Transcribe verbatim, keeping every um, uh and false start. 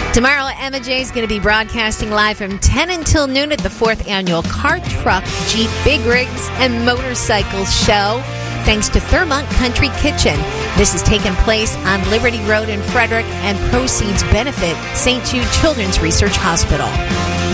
Tomorrow, Emma J is going to be broadcasting live from ten until noon at the fourth annual Car, Truck, Jeep, Big Rigs, and Motorcycles Show, thanks to Thermont Country Kitchen. This is taking place on Liberty Road in Frederick, and proceeds benefit Saint Jude Children's Research Hospital.